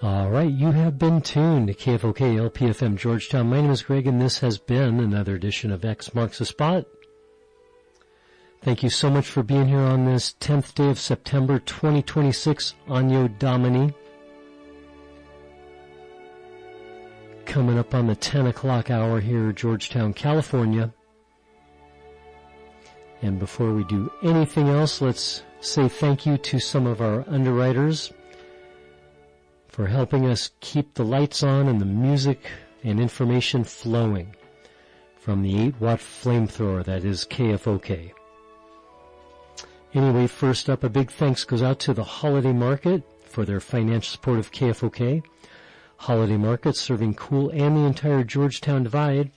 All right, you have been tuned to KFOK LPFM Georgetown. My name is Greg, and this has been another edition of X Marks the Spot. Thank you so much for being here on this 10th day of September 2026, Anno Domini. Coming up on the 10 o'clock hour here, Georgetown, California. And before we do anything else, let's say thank you to some of our underwriters for helping us keep the lights on and the music and information flowing from the 8-watt flamethrower that is KFOK. Anyway, first up, a big thanks goes out to the Holiday Market for their financial support of KFOK. Holiday Market serving Cool and the entire Georgetown Divide.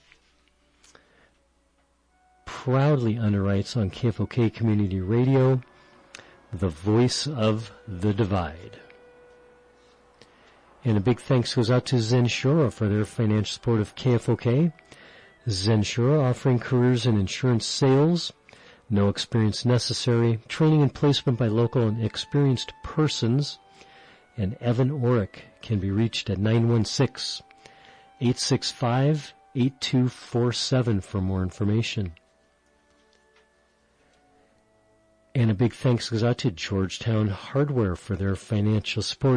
Proudly underwrites on KFOK Community Radio, the voice of the Divide. And a big thanks goes out to Zensura for their financial support of KFOK. Zensura offering careers in insurance sales. No experience necessary. Training and placement by local and experienced persons. And Evan Orick can be reached at 916-865-8247 for more information. And a big thanks goes out to Georgetown Hardware for their financial support